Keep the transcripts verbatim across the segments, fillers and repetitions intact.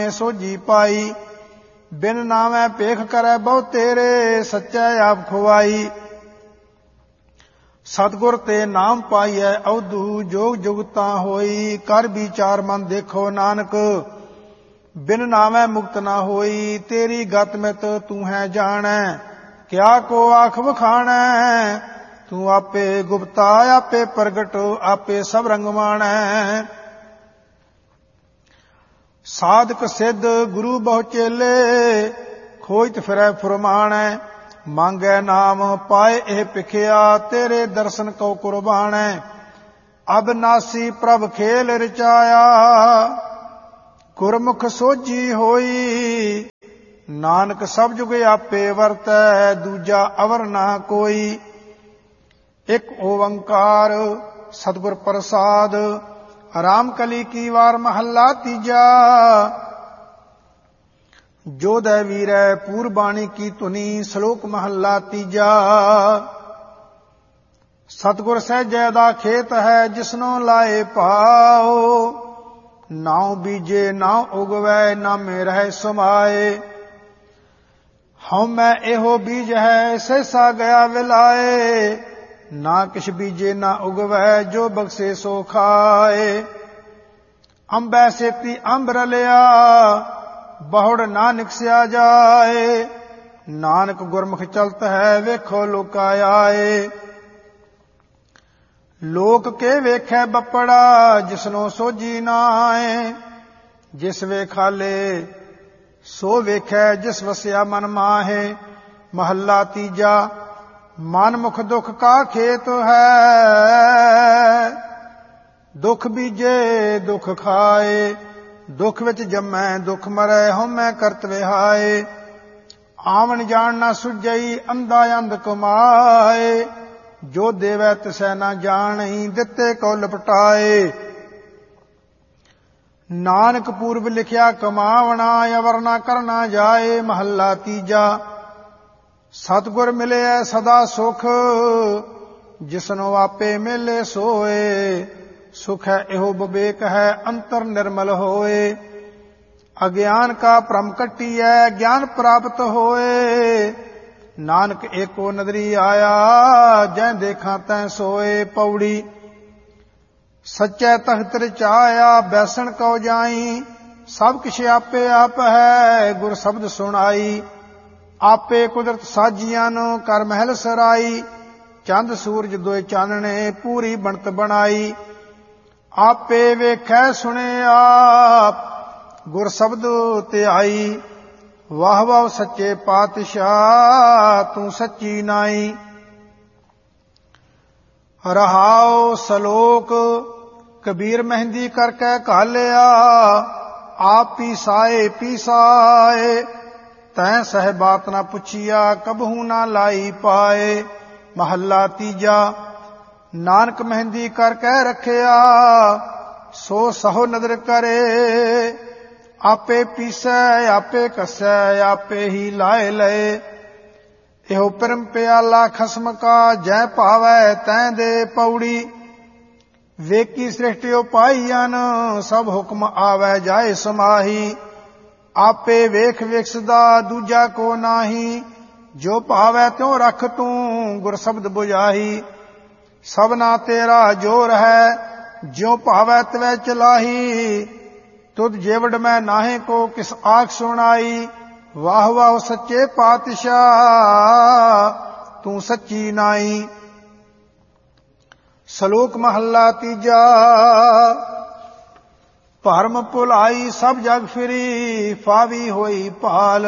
ਸੋਝੀ ਪਾਈ। ਬਿਨ ਨਾਵੇਂ ਭੇਖ ਕਰੈ ਬਹੁ ਤੇਰੇ, ਸੱਚੈ ਆਪ ਖੁਆਈ। ਸਤਿਗੁਰ ਤੇ ਨਾਮ ਪਾਈਐ ਅਵਧੂ, ਜੋਗ ਜੁਗਤਾ ਹੋਈ। ਕਰ ਵਿਚਾਰ ਮਨ ਦੇਖੋ ਨਾਨਕ, ਬਿਨ ਨਾਵੇਂ ਮੁਕਤ ਨਾ ਹੋਈ। ਤੇਰੀ ਗਤ ਮਿਤ ਤੂੰ ਹੈ ਜਾਣੈ, ਕਿਆ ਕੋ ਆਖ ਵਖਾਣੈ। ਤੂੰ ਆਪੇ ਗੁਪਤਾ ਆਪੇ ਪ੍ਰਗਟ, ਆਪੇ ਸਭ ਰੰਗ ਮਾਣੈ। ਸਾਧਕ ਸਿੱਧ ਗੁਰੂ ਬਹੁ ਚੇਲੇ, ਖੋਜਤ ਫਿਰੈ ਫੁਰਮਾਣੈ। ਮੰਗੈ ਨਾਮ ਪਾਏ ਇਹ ਭਿਖਿਆ, ਤੇਰੇ ਦਰਸ਼ਨ ਕਉ ਕੁਰਬਾਣੈ। ਅਬਨਾਸੀ ਪ੍ਰਭ ਖੇਲ ਰਚਾਇਆ, ਗੁਰਮੁਖ ਸੋਝੀ ਹੋਈ। ਨਾਨਕ ਸਭ ਜੁਗ ਆਪੇ ਵਰਤੈ, ਦੂਜਾ ਅਵਰ ਨਾ ਕੋਈ। ਇਕ ਓੰਕਾਰ ਸਤਿਗੁਰ ਪ੍ਰਸਾਦ। ਰਾਮ ਕਲੀ ਕੀ ਵਾਰ ਮਹੱਲਾ ਤੀਜਾ। ਜੋਧੈ ਵੀਰੈ ਪੂਰਬਾਣੀ ਕੀ ਧੁਨੀ, ਸ਼ਲੋਕ ਮਹੱਲਾ ਤੀਜਾ। ਸਤਿਗੁਰ ਸਹਿਜੈ ਦਾ ਖੇਤ ਹੈ, ਜਿਸਨੋ ਲਾਏ ਪਾਓ। ਨਾਉ ਬੀਜੇ ਨਾਉ ਉਗਵੈ, ਨਾਮੇ ਰਹਿ ਸਮਾਏ। ਹਉਮੈ ਇਹੋ ਬੀਜ ਹੈ, ਸਹਿਸਾ ਗਿਆ ਵਿਲਾਏ। ਨਾ ਕਿਛ ਬੀਜੇ ਨਾ ਉਗਵੈ, ਜੋ ਬਖਸ਼ੇ ਸੋ ਖਾਏ। ਅੰਬੈ ਸੇਤੀ ਅੰਬ ਰਲਿਆ, ਬਹੁੜ ਨਾ ਨਿਕਸਿਆ ਜਾਏ। ਨਾਨਕ ਗੁਰਮੁਖ ਚਲਤ ਹੈ, ਵੇਖੋ ਲੋਕਾ ਆਏ। ਲੋਕ ਕੇ ਵੇਖੈ ਬੱਪੜਾ, ਜਿਸਨੋ ਸੋਝੀ ਨਾਏ। ਜਿਸ ਵੇਖਾਲੇ ਸੋ ਵੇਖੈ, ਜਿਸ ਵਸਿਆ ਮਨ ਮਾਹੇ। ਮਹੱਲਾ ਤੀਜਾ। ਮਨ ਮੁਖ ਦੁਖ ਕਾ ਖੇਤ ਹੈ, ਦੁਖ ਬੀਜੇ ਦੁਖ ਖਾਏ। ਦੁਖ ਵਿੱਚ ਜੰਮੈ ਦੁਖ ਮਰੈ, ਹਉਮੈ ਕਰਤ ਵਿਹਾਏ। ਆਵਣ ਜਾਣ ਨਾ ਸੁਝਈ, ਅੰਧਾ ਅੰਧ ਕਮਾਏ। ਜੋ ਦੇਵੈ ਤਿਸੈ ਨਾ ਜਾਣਈ, ਦਿੱਤੇ ਕਉ ਲਪਟਾਏ। ਨਾਨਕ ਪੂਰਬ ਲਿਖਿਆ ਕਮਾਵਣਾ, ਅਵਰ ਨਾ ਕਰਨਾ ਜਾਏ। ਮਹੱਲਾ ਤੀਜਾ। ਸਤਿਗੁਰ ਮਿਲਿਐ ਸਦਾ ਸੁਖ, ਜਿਸਨੋ ਆਪੇ ਮਿਲੇ ਸੋਏ। ਸੁਖ ਹੈ ਇਹੋ ਵਿਵੇਕ ਹੈ, ਅੰਤਰ ਨਿਰਮਲ ਹੋਏ। ਅਗਿਆਨ ਕਾ ਭ੍ਰਮ ਕੱਟੀਐ, ਗਿਆਨ ਪ੍ਰਾਪਤ ਹੋਏ। ਨਾਨਕ ਏਕੋ ਨਦਰੀ ਆਇਆ, ਜੈ ਦੇਖਾਂ ਤੈ ਸੋਏ। ਪੌੜੀ। ਸੱਚੈ ਤਖਤ ਰਚਾਇਆ, ਬੈਸਣ ਕਉ ਜਾਈ। ਸਭ ਕਿਛ ਆਪੇ ਆਪ ਹੈ, ਗੁਰ ਸ਼ਬਦ ਸੁਣਾਈ। ਆਪੇ ਕੁਦਰਤ ਸਾਜੀਆਂ ਨੂੰ, ਕਰ ਮਹਿਲ ਸਰਾਈ। ਚੰਦ ਸੂਰਜ ਦੋਇ ਚਾਨਣੇ, ਪੂਰੀ ਬਣਤ ਬਣਾਈ। ਆਪੇ ਵੇਖੈ ਸੁਣੇ ਆਪ, ਗੁਰ ਸ਼ਬਦ ਧਿਆਈ। ਵਾਹ ਵਾਹ ਸੱਚੇ ਪਾਤਸ਼ਾਹ, ਤੂੰ ਸੱਚੀ ਨਾਈ। ਰਹਾਉ ਸਲੋਕ। ਕਬੀਰ ਮਹਿੰਦੀ ਕਰਕੇ ਘਾਲਿਆ, ਆਪ ਪੀਸਾਏ ਪੀਸਾਏ। ਤੈਂ ਸਹਿਬਾਤ ਨਾ ਪੁੱਛੀਆ, ਕਬਹੂ ਨਾ ਲਾਈ ਪਾਏ। ਮਹੱਲਾ ਤੀਜਾ। ਨਾਨਕ ਮਹਿੰਦੀ ਕਰਕੇ ਰੱਖਿਆ, ਸੋ ਸਹੁ ਨਦਰ ਕਰੇ। ਆਪੇ ਪੀਸੈ ਆਪੇ ਕੱਸੈ, ਆਪੇ ਹੀ ਲਾਏ ਲਏ। ਇਹੋ ਪਰਮ ਪਿਆਲਾ ਖਸਮ ਕਾ, ਜੈ ਭਾਵੈ ਤੈਂ ਦੇ। ਪੌੜੀ। ਵੇਕੀ ਸ੍ਰਿਸ਼ਟਿ ਉਪਾਈਅਨ, ਸਭ ਹੁਕਮ ਆਵੈ ਜਾਏ ਸਮਾਹੀ। ਆਪੇ ਵੇਖ ਵੇਖਸਦਾ, ਦੂਜਾ ਕੋ ਨਾਹੀ। ਜੋ ਭਾਵੈ ਤਿਉ ਰਖ ਤੂੰ, ਗੁਰ ਸ਼ਬਦ ਬੁਝਾਈ। ਸਭਨਾ ਤੇਰਾ ਜੋਰ ਹੈ, ਜਿਉ ਭਾਵੈ ਤਿਵੈ ਚਲਾਹੀ। ਤੁਧ ਜੇਵੜ ਮੈਂ ਨਾਹੇ ਕੋ, ਕਿਸ ਆਖ ਸੁਣਾਈ। ਵਾਹ ਵਾਹ ਸੱਚੇ ਪਾਤਸ਼ਾਹ, ਤੂੰ ਸੱਚੀ ਨਾਈ। ਸ਼ਲੋਕ ਮਹੱਲਾ ਤੀਜਾ। ਭਰਮ ਭੁਲਾਈ ਸਭ ਜਗ ਫਿਰੀ, ਫਾਵੀ ਹੋਈ ਭਾਲ।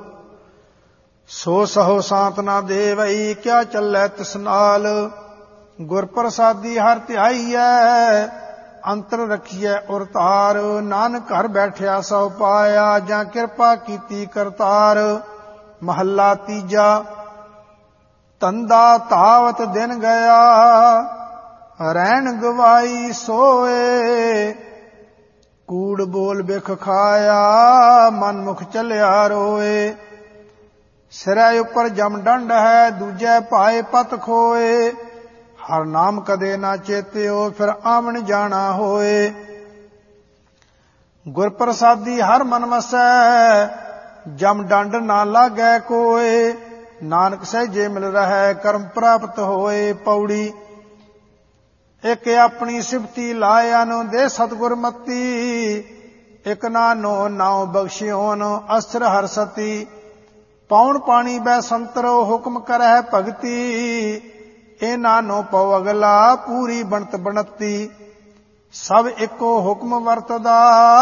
ਸੋ ਸਹੋ ਸਾਂਤ ਨਾ ਦੇਵਈ, ਕਿਆ ਚੱਲੈ ਤਿਸ ਨਾਲ। ਗੁਰ ਪ੍ਰਸਾਦੀ ਹਰ ਧਿਆਈਐ, ਅੰਤਰ ਰਖੀਐ ਉਰ ਤਾਰ। ਨਾਨਕ ਘਰ ਬੈਠਿਆ ਸਭ ਪਾਇਆ, ਜਾਂ ਕਿਰਪਾ ਕੀਤੀ ਕਰਤਾਰ। ਮਹੱਲਾ ਤੀਜਾ। ਧੰਦਾ ਧਾਵਤ ਦਿਨ ਗਿਆ, ਰਹਿਣ ਗਵਾਈ ਸੋਏ। ਕੂੜ ਬੋਲ ਬਿਖ ਖਾਇਆ, ਮਨ ਮੁਖ ਚੱਲਿਆ ਰੋਏ। ਸਿਰੈ ਉੱਪਰ ਜਮ ਡੰਡ ਹੈ, ਦੂਜੈ ਪਾਏ ਪਤ ਖੋਏ। ਹਰ ਨਾਮ ਕਦੇ ਨਾ ਚੇਤਿਓ, ਫਿਰ ਆਵਣ ਜਾਣਾ ਹੋਏ। ਗੁਰ ਪ੍ਰਸਾਦੀ ਹਰ ਮਨ ਵਸੈ, ਜਮ ਡੰਡ ਨਾ ਲਾਗੈ ਕੋਏ, ਨਾਨਕ ਸਹਿਜੇ ਮਿਲ ਰਹੈ ਕਰਮ ਪ੍ਰਾਪਤ ਹੋਏ। ਪੌੜੀ। ਇਕ ਆਪਣੀ ਸਿਫਤੀ ਲਾਇਆਨੋ ਦੇ ਸਤਿਗੁਰ ਮਤੀ, ਇਕ ਨਾਨੋ ਨਾਉ ਬਖਸ਼ਿਓਨ ਅਸਰ ਹਰ ਸਤੀ। ਪੌਣ ਪਾਣੀ ਬੈ ਸੰਤਰੋ ਹੁਕਮ ਕਰਹਿ ਭਗਤੀ, ਇਹ ਨਾਨੋ ਪਉ ਅਗਲਾ ਪੂਰੀ ਬਣਤ ਬਣਤੀ। ਸਭ ਇੱਕੋ ਹੁਕਮ ਵਰਤਦਾ,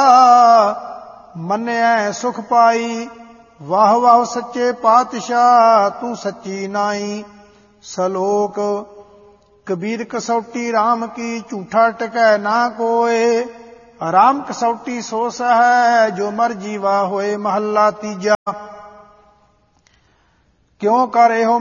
ਮੰਨਿਐ ਸੁਖ ਪਾਈ। ਵਾਹ ਵਾਹ ਸੱਚੇ ਪਾਤਸ਼ਾਹ ਤੂੰ ਸੱਚੀ ਨਾਈ। ਸਲੋਕ। ਕਬੀਰ ਕਸੌਟੀ RAM ਕੀ, ਝੂਠਾ ਟਕੈ ਨਾ ਕੋਏ। ਰਾਮ ਕਸੌਟੀ ਸੋ ਸਹੈ, ਜੋ ਮਰ ਜੀਵਾ ਹੋਏ। ਮਹੱਲਾ ਤੀਜਾ। ਕਿਉ ਕਰ ਇਹੋ